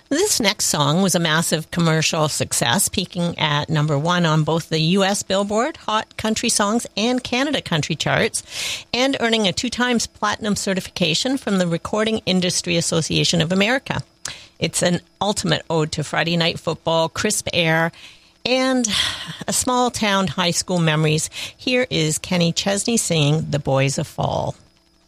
This next song was a massive commercial success, peaking at number 1 on both the U.S. Billboard Hot Country Songs and Canada Country charts, and earning a 2 times platinum certification from the Recording Industry Association of America. It's an ultimate ode to Friday night football, crisp air, and a small town high school memories. Here is Kenny Chesney singing The Boys of Fall.